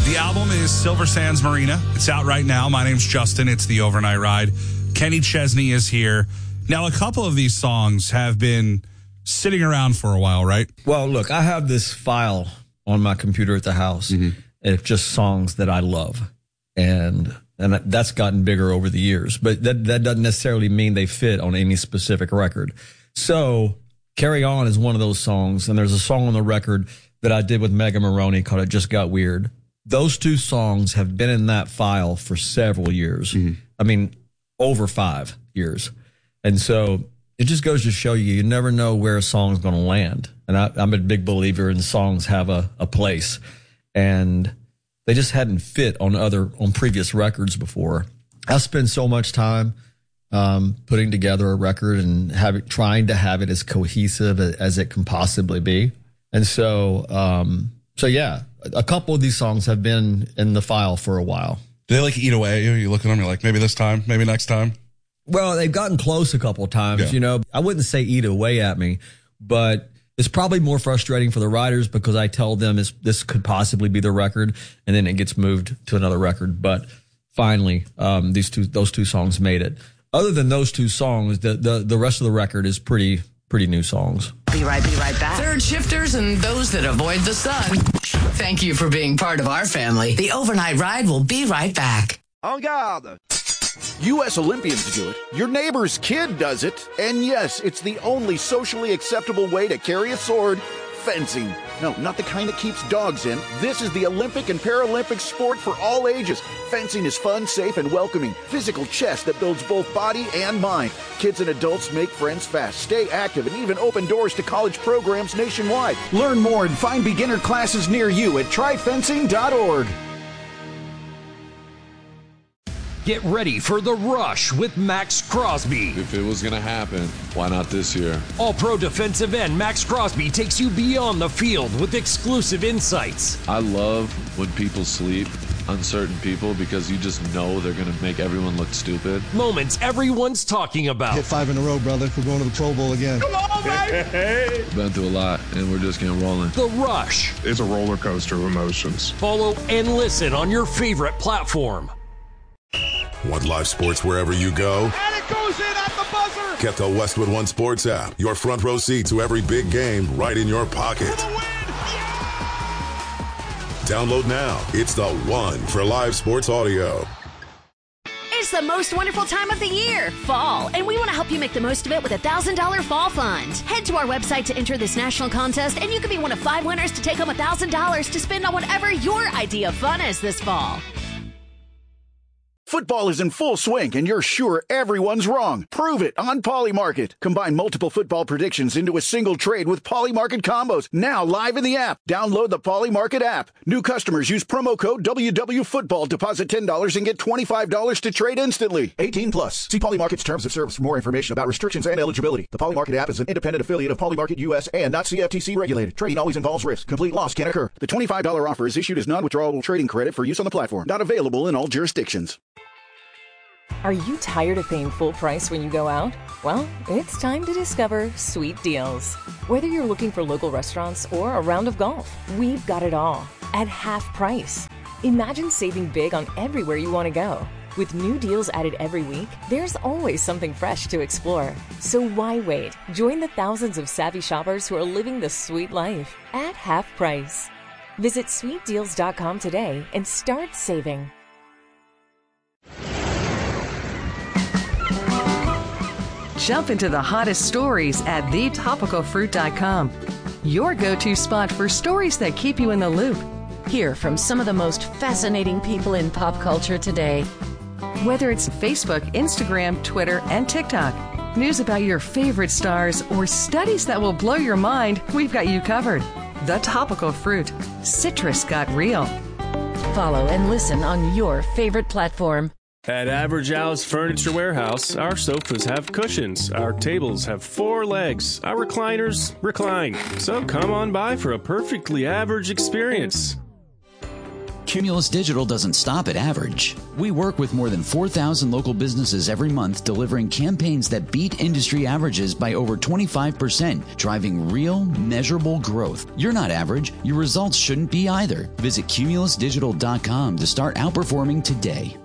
The album is Silver Sands Marina. It's out right now. My name's Justin. It's The Overnight Ride. Kenny Chesney is here. Now, a couple of these songs have been sitting around for a while, right? Well, look, I have this file on my computer at the house. It's just songs that I love. And that's gotten bigger over the years. But that doesn't necessarily mean they fit on any specific record. So Carry On is one of those songs. And there's a song on the record that I did with Megan Maroney called It Just Got Weird. Those two songs have been in that file for several years. I mean, over 5 years. And so it just goes to show you never know where a song's going to land. And I'm a big believer in songs have a place. And they just hadn't fit on previous records before. I spend so much time putting together a record and trying to have it as cohesive as it can possibly be. And so yeah, a couple of these songs have been in the file for a while. Do they like eat away at you? You look at them, you're like, maybe this time, maybe next time? Well, they've gotten close a couple of times, you know. I wouldn't say eat away at me, but it's probably more frustrating for the writers because I tell them this could possibly be the record, and then it gets moved to another record. But finally, those two songs made it. Other than those two songs, the rest of the record is pretty new songs. Be right back. Third shifters and those that avoid the sun. Thank you for being part of our family. The Overnight Ride will be right back. En garde! U.S. Olympians do it. Your neighbor's kid does it. And yes, it's the only socially acceptable way to carry a sword. Fencing. No, not the kind that keeps dogs in. This is the Olympic and Paralympic sport for all ages. Fencing is fun, safe, and welcoming. Physical chess that builds both body and mind. Kids and adults make friends fast, stay active, and even open doors to college programs nationwide. Learn more and find beginner classes near you at tryfencing.org. Get ready for The Rush with Max Crosby. If it was going to happen, why not this year? All-pro defensive end Max Crosby takes you beyond the field with exclusive insights. I love when people sleep on certain people because you just know they're going to make everyone look stupid. Moments everyone's talking about. Hit 5 in a row, brother. We're going to the Pro Bowl again. Come on, baby! Been through a lot, and we're just getting rolling. The Rush. It's a roller coaster of emotions. Follow and listen on your favorite platform. Want live sports wherever you go? And it goes in at the buzzer! Get the Westwood One Sports app. Your front row seat to every big game right in your pocket. For the win! Download now. It's the one for live sports audio. It's the most wonderful time of the year, fall, and we want to help you make the most of it with a $1,000 fall fund. Head to our website to enter this national contest, and you could be one of 5 winners to take home $1,000 to spend on whatever your idea of fun is this fall. Football is in full swing, and you're sure everyone's wrong. Prove it on Polymarket. Combine multiple football predictions into a single trade with Polymarket combos. Now live in the app. Download the Polymarket app. New customers use promo code WWFootball. Deposit $10 and get $25 to trade instantly. 18 plus. See Polymarket's terms of service for more information about restrictions and eligibility. The Polymarket app is an independent affiliate of Polymarket US and not CFTC regulated. Trading always involves risk. Complete loss can occur. The $25 offer is issued as non-withdrawable trading credit for use on the platform. Not available in all jurisdictions. Are you tired of paying full price when you go out? Well, it's time to discover Sweet Deals. Whether you're looking for local restaurants or a round of golf, we've got it all at half price. Imagine saving big on everywhere you want to go. With new deals added every week, there's always something fresh to explore. So why wait? Join the thousands of savvy shoppers who are living the sweet life at half price. Visit sweetdeals.com today and start saving. Jump into the hottest stories at thetopicalfruit.com. Your go-to spot for stories that keep you in the loop. Hear from some of the most fascinating people in pop culture today. Whether it's Facebook, Instagram, Twitter, and TikTok, news about your favorite stars, or studies that will blow your mind, we've got you covered. The Topical Fruit. Citrus got real. Follow and listen on your favorite platform. At Average Al's Furniture Warehouse, our sofas have cushions, our tables have 4 legs, our recliners recline. So come on by for a perfectly average experience. Cumulus Digital doesn't stop at average. We work with more than 4,000 local businesses every month, delivering campaigns that beat industry averages by over 25%, driving real, measurable growth. You're not average. Your results shouldn't be either. Visit cumulusdigital.com to start outperforming today.